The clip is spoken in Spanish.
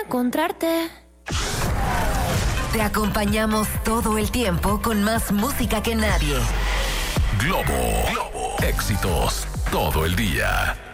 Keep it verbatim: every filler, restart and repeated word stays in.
encontrarte. Te acompañamos todo el tiempo con más música que nadie. Globo, Globo, éxitos todo el día.